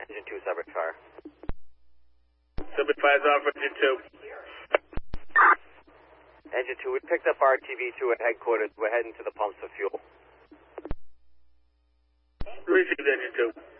Engine 2, Subject Fire. Subject Fire's off, Engine 2. Engine 2, we picked up RTV2 at headquarters. We're heading to the pumps for fuel. Received, Engine 2.